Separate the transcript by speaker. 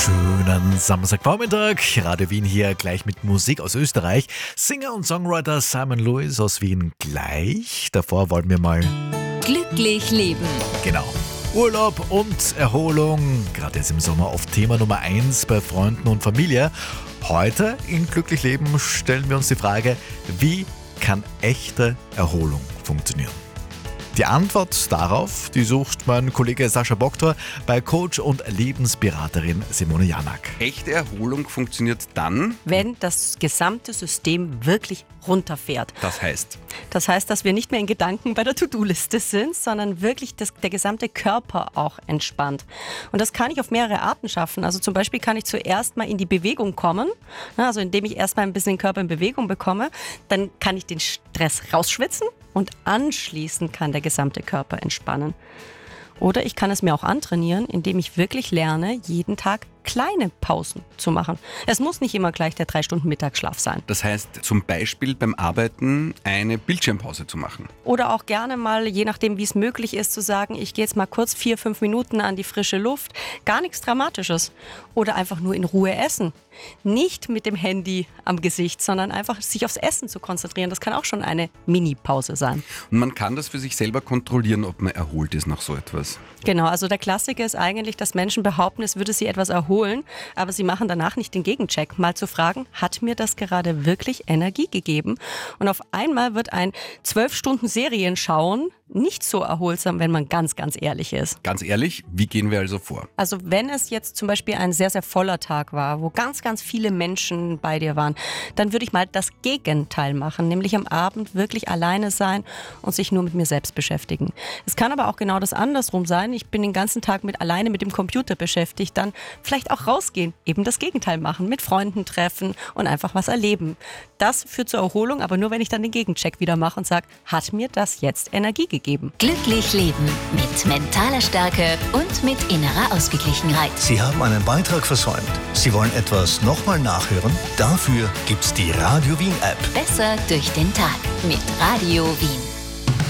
Speaker 1: Schönen Samstagvormittag. Radio Wien hier gleich mit Musik aus Österreich. Singer und Songwriter Simon Lewis aus Wien gleich. Davor wollten wir mal
Speaker 2: Glücklich leben.
Speaker 1: Genau. Urlaub und Erholung, gerade jetzt im Sommer oft Thema Nummer 1 bei Freunden und Familie. Heute in Glücklich Leben stellen wir uns die Frage, wie kann echte Erholung funktionieren? Die Antwort darauf, die sucht mein Kollege Sascha Boktor bei Coach und Lebensberaterin Simone Janak.
Speaker 3: Echte Erholung funktioniert dann,
Speaker 4: wenn das gesamte System wirklich runterfährt.
Speaker 3: das heißt,
Speaker 4: dass wir nicht mehr in Gedanken bei der To-Do-Liste sind, sondern wirklich der gesamte Körper auch entspannt. Und das kann ich auf mehrere Arten schaffen. Also zum Beispiel kann ich zuerst mal in die Bewegung kommen, also indem ich erst mal ein bisschen den Körper in Bewegung bekomme. Dann kann ich den Stress rausschwitzen und anschließend kann der gesamte Körper entspannen. Oder ich kann es mir auch antrainieren, indem ich wirklich lerne, jeden Tag kleine Pausen zu machen. Es muss nicht immer gleich der 3 Stunden Mittagsschlaf sein.
Speaker 3: das heißt zum Beispiel beim Arbeiten eine Bildschirmpause zu machen.
Speaker 4: Oder auch gerne mal, je nachdem wie es möglich ist, zu sagen, ich gehe jetzt mal kurz 4-5 Minuten an die frische Luft. Gar nichts Dramatisches. Oder einfach nur in Ruhe essen. Nicht mit dem Handy am Gesicht, sondern einfach sich aufs Essen zu konzentrieren. Das kann auch schon eine Mini-Pause sein.
Speaker 3: Und man kann das für sich selber kontrollieren, ob man erholt ist nach so etwas.
Speaker 4: Genau, also der Klassiker ist eigentlich, dass Menschen behaupten, es würde sie etwas erholen, aber sie machen danach nicht den Gegencheck. Mal zu fragen, hat mir das gerade wirklich Energie gegeben? Und auf einmal wird ein 12 Stunden Serien schauen nicht so erholsam, wenn man ganz, ganz ehrlich ist.
Speaker 3: Ganz ehrlich, wie gehen wir also vor?
Speaker 4: Also wenn es jetzt zum Beispiel ein sehr, sehr voller Tag war, wo ganz, ganz viele Menschen bei dir waren, dann würde ich mal das Gegenteil machen, nämlich am Abend wirklich alleine sein und sich nur mit mir selbst beschäftigen. Es kann aber auch genau das andersrum sein. Ich bin den ganzen Tag alleine mit dem Computer beschäftigt, dann vielleicht auch rausgehen, eben das Gegenteil machen, mit Freunden treffen und einfach was erleben. Das führt zur Erholung, aber nur wenn ich dann den Gegencheck wieder mache und sage, hat mir das jetzt Energie gegeben?
Speaker 2: Glücklich leben mit mentaler Stärke und mit innerer Ausgeglichenheit.
Speaker 5: Sie haben einen Beitrag versäumt. Sie wollen etwas nochmal nachhören? Dafür gibt's die Radio Wien App.
Speaker 2: Besser durch den Tag mit Radio Wien.